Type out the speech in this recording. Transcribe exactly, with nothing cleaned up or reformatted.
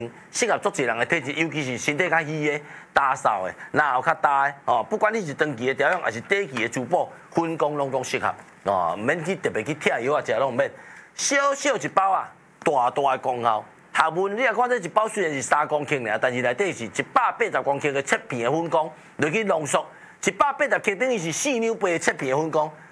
适合足侪人的体质，尤其是身体较虚的、大少的、哪有较大的哦。不管你是长期的调养，还是短期的滋补，分工拢总适合哦。免去特别去拆药啊，食拢免。小小一包啊，大大的功效。学问你若看这一包虽然是三公克尔，但是内底是一百八十公克的切片的粉浆，落去浓缩。一百八十克等于是四两杯的切片的粉浆。